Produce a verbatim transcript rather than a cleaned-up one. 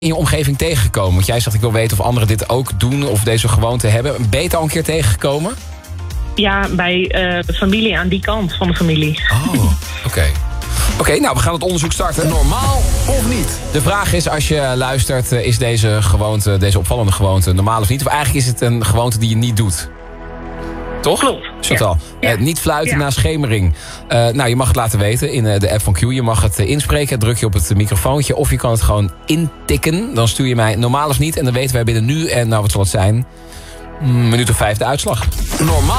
in je omgeving tegengekomen? Want jij zegt, ik wil weten of anderen dit ook doen of deze gewoonte hebben. Ben je het al een keer tegengekomen? Ja, bij uh, familie aan die kant van de familie. Oh, oké. Okay. Oké, okay, nou, we gaan het onderzoek starten. Normaal of niet? De vraag is, als je luistert, is deze gewoonte, deze opvallende gewoonte normaal of niet? Of eigenlijk is het een gewoonte die je niet doet? Toch? Klopt. Chantal, ja. uh, niet fluiten ja. na schemering. Uh, nou, je mag het laten weten in uh, de app van Q. Je mag het uh, inspreken, druk je op het uh, microfoontje. Of je kan het gewoon intikken. Dan stuur je mij normaal of niet. En dan weten wij binnen nu, en nou wat zal het zijn? Een minuut of vijf de uitslag. Normaal.